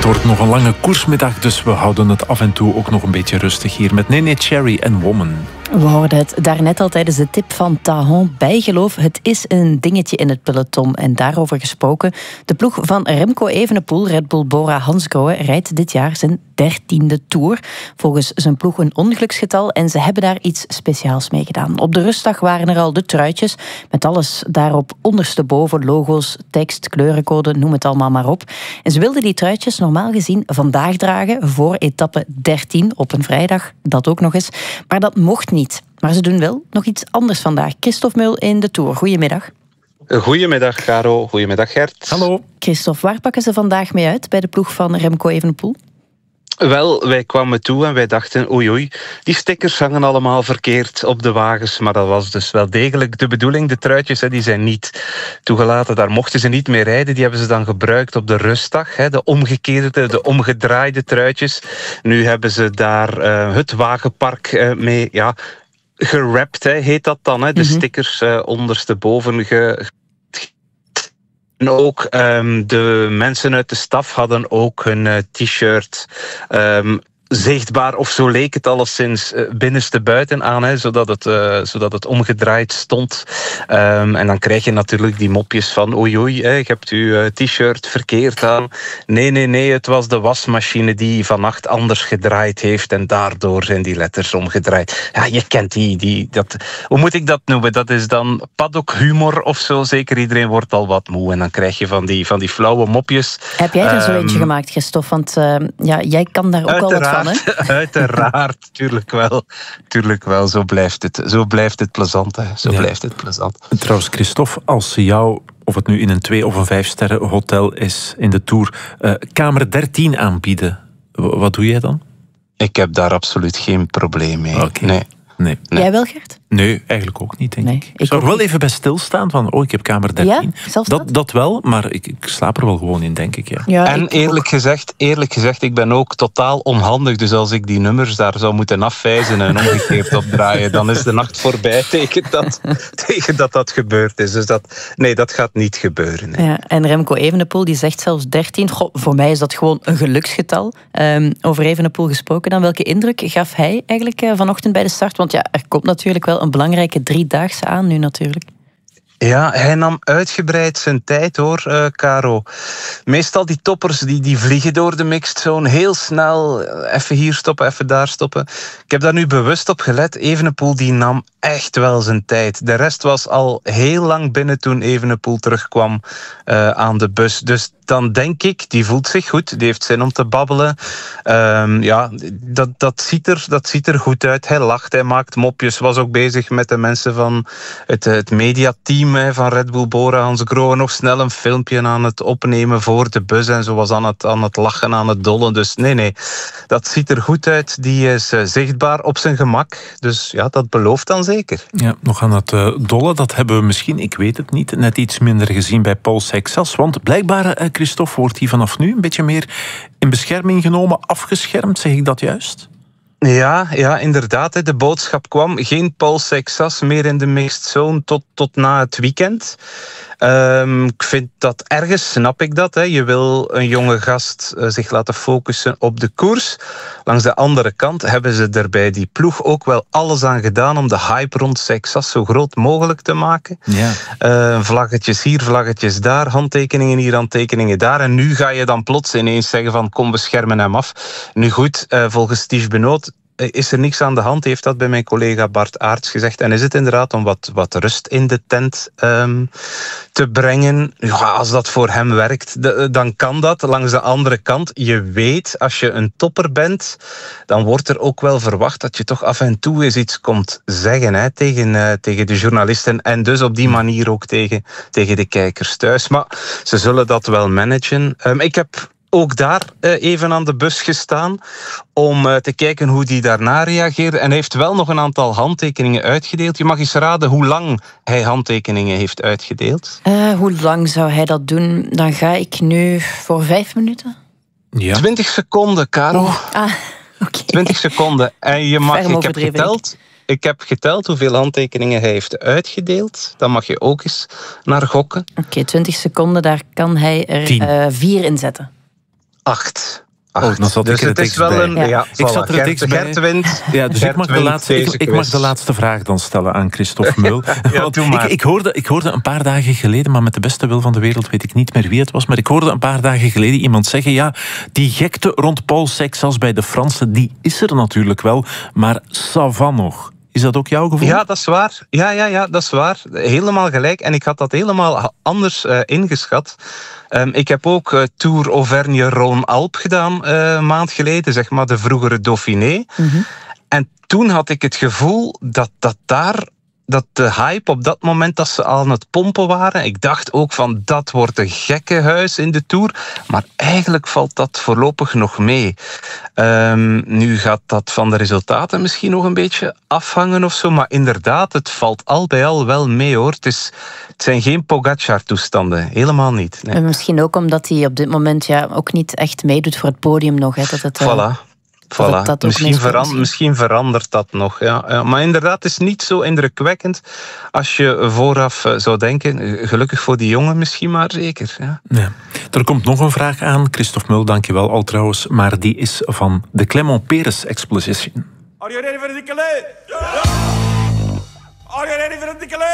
Het wordt nog een lange koersmiddag, dus we houden het af en toe ook nog een beetje rustig hier met Nene Cherry en Woman. We hoorden het daarnet al tijdens de tip van Tahon. Bijgeloof, het is een dingetje in het peloton. En daarover gesproken, de ploeg van Remco Evenepoel, Red Bull Bora-Hansgrohe, rijdt dit jaar zijn 13e Tour. Volgens zijn ploeg een ongeluksgetal en ze hebben daar iets speciaals mee gedaan. Op de rustdag waren er al de truitjes, met alles daarop ondersteboven, logo's, tekst, kleurencode, noem het allemaal maar op. En ze wilden die truitjes normaal gezien vandaag dragen voor etappe 13 op een vrijdag, dat ook nog eens. Maar dat mocht niet. Maar ze doen wel nog iets anders vandaag. Christophe Meul in de Tour. Goedemiddag. Goedemiddag, Caro. Goedemiddag, Gert. Hallo. Christophe, waar pakken ze vandaag mee uit bij de ploeg van Remco Evenepoel? Wel, wij kwamen toe en wij dachten, oei, die stickers hangen allemaal verkeerd op de wagens. Maar dat was dus wel degelijk de bedoeling. De truitjes die zijn niet toegelaten. Daar mochten ze niet mee rijden. Die hebben ze dan gebruikt op de rustdag. De omgekeerde, de omgedraaide truitjes. Nu hebben ze daar het wagenpark mee gerapt, heet dat dan. De stickers ondersteboven En ook de mensen uit de staf hadden ook hun t-shirt zichtbaar, of zo leek het alleszins, binnenste buiten aan, zodat het omgedraaid stond. En dan krijg je natuurlijk die mopjes van oei, je hebt uw t-shirt verkeerd aan. Nee, het was de wasmachine die vannacht anders gedraaid heeft en daardoor zijn die letters omgedraaid. Ja, je kent dat. Hoe moet ik dat noemen? Dat is dan paddock-humor of zo. Zeker, iedereen wordt al wat moe en dan krijg je van die flauwe mopjes. Heb jij er zo eentje gemaakt, Christophe? Want jij kan daar ook al wat van. Uiteraard, tuurlijk wel. Zo blijft het plezant. Blijft het plezant. Trouwens, Christophe, als ze jou, of het nu in een 2- of een 5-sterren hotel is in de Tour, kamer 13 aanbieden, wat doe jij dan? Ik heb daar absoluut geen probleem mee. Okay. Nee. Jij wel, Gert? Nee, eigenlijk ook niet, denk ik. Ik zou er wel even bij stilstaan van, ik heb kamer 13. Ja, dat wel, maar ik slaap er wel gewoon in, denk ik. Ja, en eerlijk gezegd, ik ben ook totaal onhandig. Dus als ik die nummers daar zou moeten afwijzen en omgekeerd opdraaien, dan is de nacht voorbij tegen dat gebeurd is. Dus dat gaat niet gebeuren. Nee. Ja, en Remco Evenepoel die zegt zelfs 13. Voor mij is dat gewoon een geluksgetal. Over Evenepoel gesproken dan, welke indruk gaf hij eigenlijk vanochtend bij de start? Want ja, er komt natuurlijk wel een belangrijke 3-daagse aan nu natuurlijk. Ja, hij nam uitgebreid zijn tijd hoor, Caro. Meestal die toppers die vliegen door de mixed zone heel snel. Even hier stoppen, even daar stoppen. Ik heb daar nu bewust op gelet. Evenepoel die nam echt wel zijn tijd. De rest was al heel lang binnen toen Evenepoel terugkwam aan de bus. Dus dan denk ik, die voelt zich goed. Die heeft zin om te babbelen. Dat ziet er goed uit. Hij lacht, hij maakt mopjes. Was ook bezig met de mensen van het mediateam van Red Bull Bora-Hansgrohe. Nog snel een filmpje aan het opnemen voor de bus. En zo was aan het lachen, aan het dollen. Dus nee, dat ziet er goed uit. Die is zichtbaar op zijn gemak. Dus ja, dat belooft dan zeker. Ja, nog aan het dollen. Dat hebben we misschien, ik weet het niet, net iets minder gezien bij Paul Seixas. Want blijkbaar, Christophe, wordt hij vanaf nu een beetje meer in bescherming genomen, afgeschermd. Zeg ik dat juist? Ja, inderdaad. De boodschap kwam. Geen Paul Seixas meer in de mixed zone tot na het weekend. Ik vind dat ergens, snap ik dat. Je wil een jonge gast zich laten focussen op de koers. Langs de andere kant hebben ze er bij die ploeg ook wel alles aan gedaan om de hype rond Seixas zo groot mogelijk te maken. Ja. Vlaggetjes hier, vlaggetjes daar, handtekeningen hier, handtekeningen daar. En nu ga je dan plots ineens zeggen van kom, we schermen hem af. Nu goed, volgens Steve Benoot is er niks aan de hand, heeft dat bij mijn collega Bart Aerts gezegd. En is het inderdaad om wat rust in de tent te brengen. Ja, als dat voor hem werkt, dan kan dat. Langs de andere kant, je weet, als je een topper bent, dan wordt er ook wel verwacht dat je toch af en toe eens iets komt zeggen tegen de journalisten. En dus op die manier ook tegen de kijkers thuis. Maar ze zullen dat wel managen. Ik heb ook daar even aan de bus gestaan om te kijken hoe die daarna reageerde. En hij heeft wel nog een aantal handtekeningen uitgedeeld. Je mag eens raden hoe lang hij handtekeningen heeft uitgedeeld. Hoe lang zou hij dat doen? Dan ga ik nu voor 5 minuten. Ja. 20 seconden, Caro. Okay. 20 seconden. En ik heb geteld hoeveel handtekeningen hij heeft uitgedeeld. Dan mag je ook eens naar gokken. Oké, 20 seconden, daar kan hij er 4 in zetten. 8. Oh, dan zat dus ik er het is wel bij. een... Ja, Ik zat er het dichtst bij. Gert wint. Ja, dus ik mag de laatste vraag dan stellen aan Christophe Meul. Ja, doe maar. Ik hoorde een paar dagen geleden, maar met de beste wil van de wereld weet ik niet meer wie het was, maar ik hoorde een paar dagen geleden iemand zeggen, ja, die gekte rond Paul Sexas bij de Fransen, die is er natuurlijk wel, maar ça va nog. Is dat ook jouw gevoel? Ja, dat is waar. Ja, dat is waar. Helemaal gelijk. En ik had dat helemaal anders ingeschat. Ik heb ook Tour Auvergne-Rhône-Alpes gedaan een maand geleden, zeg maar de vroegere Dauphiné. Mm-hmm. En toen had ik het gevoel dat de hype op dat moment dat ze al aan het pompen waren. Ik dacht ook van dat wordt een gekkenhuis in de Tour. Maar eigenlijk valt dat voorlopig nog mee. Nu gaat dat van de resultaten misschien nog een beetje afhangen of zo. Maar inderdaad, het valt al bij al wel mee hoor. Het zijn geen Pogacar-toestanden. Helemaal niet. Nee. En misschien ook omdat hij op dit moment ook niet echt meedoet voor het podium nog. Hè, dat het, voilà. Misschien verandert dat nog. Ja. Maar inderdaad, het is niet zo indrukwekkend als je vooraf zou denken. Gelukkig voor die jongen misschien maar zeker. Ja. Ja. Er komt nog een vraag aan. Christophe Meul, dankjewel al trouwens. Maar die is van de Clement Peres Exposition. Are you ready for the décollé? Yeah! Are you ready for the décollé?